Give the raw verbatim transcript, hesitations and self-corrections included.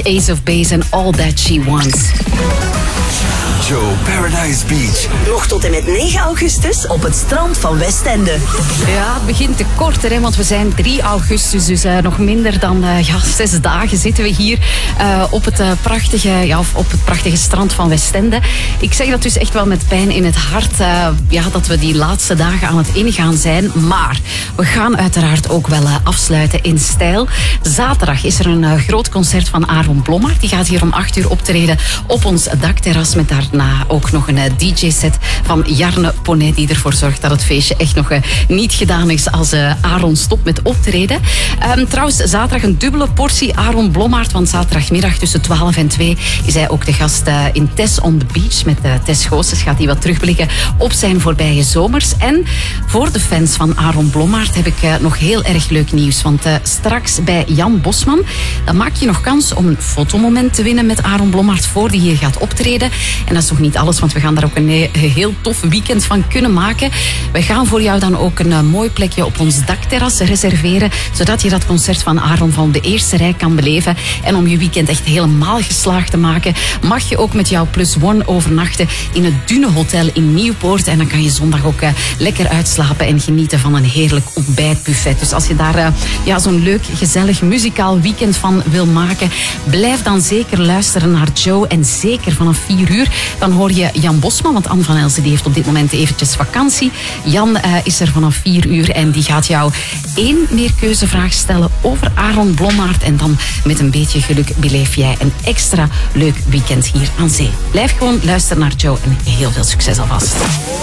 Ace of Base en All That She Wants. Joe Paradise Beach. Nog tot en met negen augustus op het strand van Westende. Ja, het begint te korter, hè, want we zijn drie augustus, dus uh, nog minder dan uh, ja, zes dagen zitten we hier uh, op, het, uh, prachtige, ja, op het prachtige strand van Westende. Ik zeg dat dus echt wel met pijn in het hart, uh, ja, dat we die laatste dagen aan het ingaan zijn. Maar we gaan uiteraard ook wel uh, afsluiten in stijl. Zaterdag is er een uh, groot concert van Aaron Blommaert. Die gaat hier om acht uur optreden op ons dakterras met daarna ook nog een uh, D J-set van Jarne Ponnet, die ervoor zorgt dat het feestje echt nog uh, niet gedaan is als uh, Aaron stopt met optreden. Um, trouwens, zaterdag een dubbele portie Aaron Blommaert, want zaterdagmiddag tussen twaalf en twee is hij ook de gast uh, in Tess on the Beach. Met uh, Tess Goossens gaat hij wat terugblikken op zijn voorbije zomers. En voor de fans van Aaron Blommaert heb ik uh, nog heel erg leuk nieuws, want uh, straks bij Jan Bosman, dan maak je nog kans om een fotomoment te winnen met Aaron Blommaert voor die hier gaat optreden. En dat is nog niet alles, want we gaan daar ook een heel tof weekend van kunnen maken. We gaan voor jou dan ook een uh, mooi plekje op ons dakterras reserveren, zodat je dat concert van Aaron van de eerste rij kan beleven. En om je weekend echt helemaal geslaagd te maken, mag je ook met jouw Plus One overnachten in het Dune Hotel in Nieuwpoort. En dan kan je zondag ook uh, lekker uitslapen en genieten van een heerlijk ontbijtbuffet. Dus als je daar uh, ja, zo'n leuk, gezellig, muzikaal weekend van wil maken, blijf dan zeker luisteren naar Joe. En zeker vanaf vier uur, dan hoor je Jan Bosman, want Anne van Elsen die heeft op dit moment eventjes vakantie. Jan uh, is er vanaf vier uur en die gaat jou één meerkeuzevraag stellen over Aaron Blommaert. En dan met een beetje geluk beleef jij een extra leuk weekend hier aan zee. Blijf gewoon luisteren naar Joe en heel veel succes alvast.